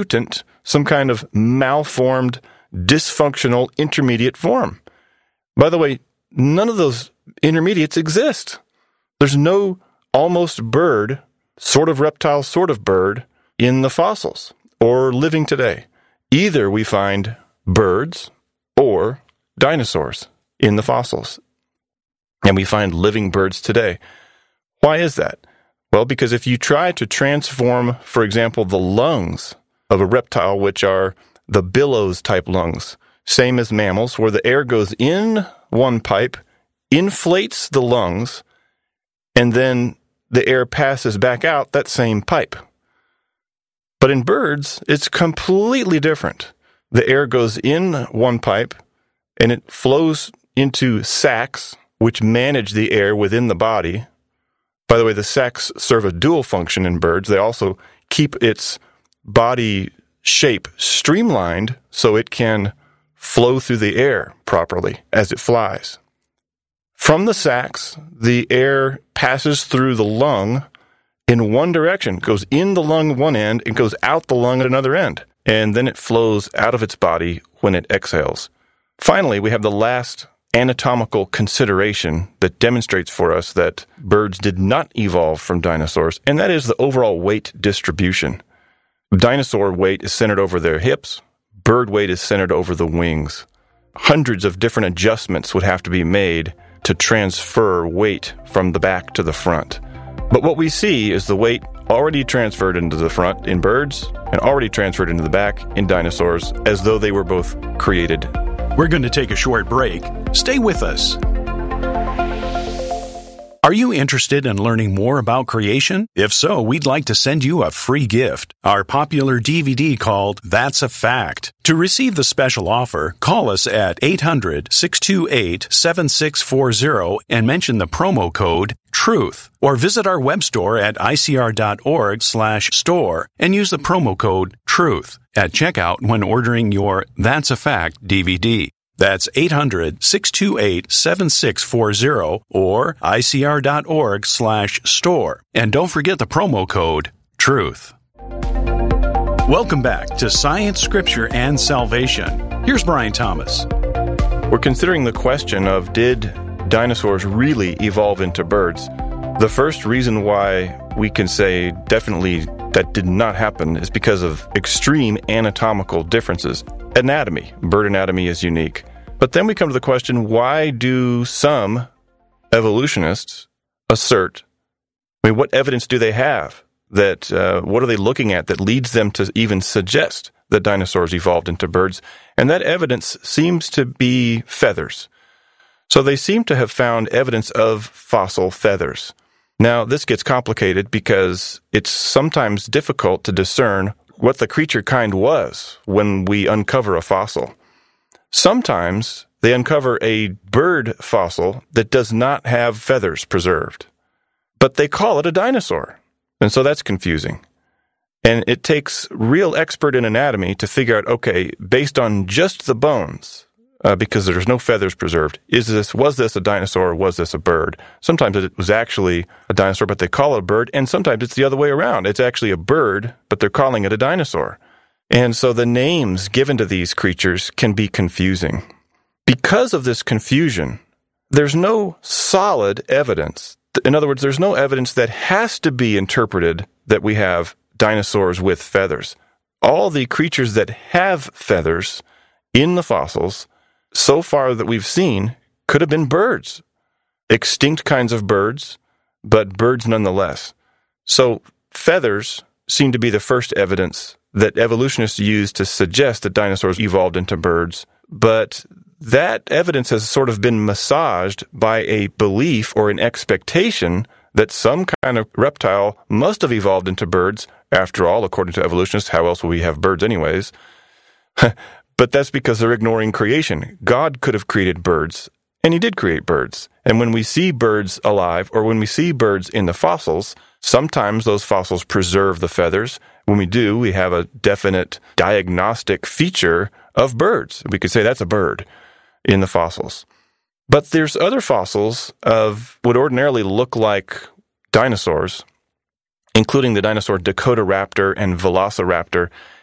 mutant, some kind of malformed, dysfunctional intermediate form. By the way, none of those intermediates exist. There's no almost bird, sort of reptile, sort of bird in the fossils or living today. Either we find birds or dinosaurs in the fossils. And we find living birds today. Why is that? Well, because if you try to transform, for example, the lungs of a reptile, which are the billows-type lungs, same as mammals, where the air goes in one pipe, inflates the lungs, and then the air passes back out that same pipe. But in birds, it's completely different. The air goes in one pipe, and it flows into sacs, which manage the air within the body. By the way, the sacs serve a dual function in birds. They also keep its body shape streamlined so it can flow through the air properly as it flies. From the sacs, the air passes through the lung in one direction, goes in the lung at one end and goes out the lung at another end, and then it flows out of its body when it exhales. Finally, we have the last anatomical consideration that demonstrates for us that birds did not evolve from dinosaurs, and that is the overall weight distribution. Dinosaur weight is centered over their hips. Bird weight is centered over the wings. Hundreds of different adjustments would have to be made to transfer weight from the back to the front. But what we see is the weight already transferred into the front in birds and already transferred into the back in dinosaurs, as though they were both created. We're going to take a short break. Stay with us. Are you interested in learning more about creation? If so, we'd like to send you a free gift, our popular DVD called That's a Fact. To receive the special offer, call us at 800-628-7640 and mention the promo code TRUTH, or visit our web store at icr.org/store and use the promo code TRUTH at checkout when ordering your That's a Fact DVD. That's 800-628-7640 or icr.org/store. And don't forget the promo code TRUTH. Welcome back to Science, Scripture, and Salvation. Here's Brian Thomas. We're considering the question of, did dinosaurs really evolve into birds? The first reason why we can say definitely that did not happen is because of extreme anatomical differences. Anatomy. Bird anatomy is unique. But then we come to the question, why do some evolutionists assert, what evidence do they have? That what are they looking at that leads them to even suggest that dinosaurs evolved into birds? And that evidence seems to be feathers. So they seem to have found evidence of fossil feathers. Now, this gets complicated because it's sometimes difficult to discern what the creature kind was when we uncover a fossil. Sometimes they uncover a bird fossil that does not have feathers preserved, but they call it a dinosaur. And so that's confusing. And it takes real expert in anatomy to figure out, okay, based on just the bones, because there's no feathers preserved, was this a dinosaur or was this a bird? Sometimes it was actually a dinosaur, but they call it a bird, and sometimes it's the other way around. It's actually a bird, but they're calling it a dinosaur. And so the names given to these creatures can be confusing. Because of this confusion, there's no solid evidence. In other words, there's no evidence that has to be interpreted that we have dinosaurs with feathers. All the creatures that have feathers in the fossils, so far that we've seen, could have been birds. Extinct kinds of birds, but birds nonetheless. So feathers seem to be the first evidence that evolutionists use to suggest that dinosaurs evolved into birds, but that evidence has sort of been massaged by a belief or an expectation that some kind of reptile must have evolved into birds. After all, according to evolutionists, how else will we have birds anyways? But that's because they're ignoring creation. God could have created birds, and he did create birds. And when we see birds alive, or when we see birds in the fossils, sometimes those fossils preserve the feathers. When we do, we have a definite diagnostic feature of birds. We could say that's a bird in the fossils. But there's other fossils of what ordinarily look like dinosaurs, including the dinosaur Dakotaraptor and Velociraptor.